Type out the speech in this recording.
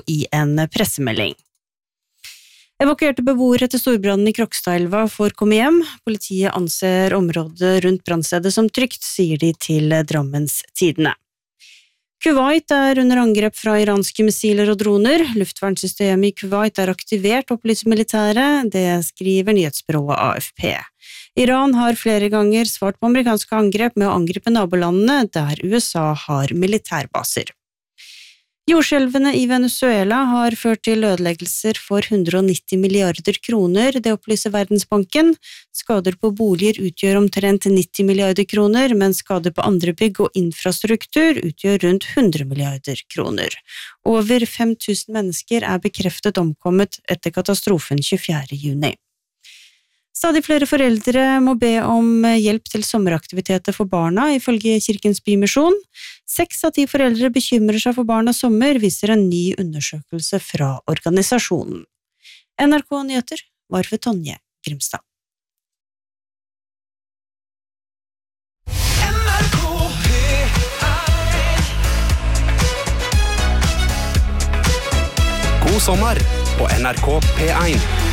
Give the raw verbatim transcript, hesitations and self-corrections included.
i en pressemelding. Evakuerte beboere etter storbrannen i Krokstadelva får komme hjem. Politiet anser området rundt brannstedet som trygt, sier de til Drammens Tidende. Kuwait er under angrep fra iranske missiler og droner. Luftvernsystemet i Kuwait er aktivert, opplyser militæret. Det skriver nyhetsbyrået A F P. Iran har flere ganger svart på amerikanske angrep med å angripe nabolandene der U S A har militærbaser. Jordskjelvene i Venezuela har ført til ødeleggelser for hundre og nitti milliarder kroner, det opplyser Verdensbanken. Skader på boliger utgjør omtrent nitti milliarder kroner, mens skader på andre bygg og infrastruktur utgjør rundt hundre milliarder kroner. Over fem tusen mennesker er bekreftet omkommet etter katastrofen tjuefjerde juni. Stadig flere foreldre må be om hjelp til sommeraktiviteter for barna, ifølge Kirkens Bymisjon. Seks av ti foreldre bekymrer seg for barnas sommer, viser en ny undersøkelse fra organisasjonen. N R K Nyheter var ved Tonje Grimstad. God sommer på N R K P en.